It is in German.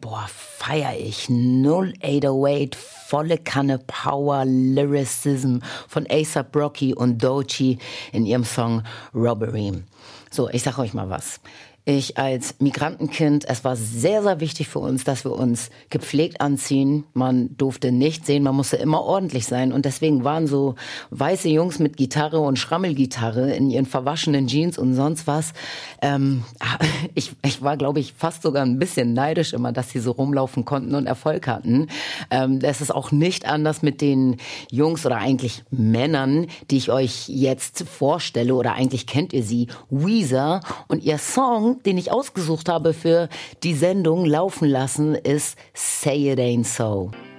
boah, feier ich. 0808, volle Kanne Power, Lyricism von A$AP Rocky und Doechii in ihrem Song Robbery. So, ich sag euch mal was. Ich als Migrantenkind, es war sehr, sehr wichtig für uns, dass wir uns gepflegt anziehen. Man durfte nicht sehen, man musste immer ordentlich sein. Und deswegen waren so weiße Jungs mit Gitarre und Schrammelgitarre in ihren verwaschenen Jeans und sonst was. Ich war, glaube ich, fast sogar ein bisschen neidisch immer, dass sie so rumlaufen konnten und Erfolg hatten. Das ist auch nicht anders mit den Jungs oder eigentlich Männern, die ich euch jetzt vorstelle. Oder eigentlich kennt ihr sie, Weezer. Und ihr Song, den ich ausgesucht habe für die Sendung laufen lassen, ist Say It Ain't So.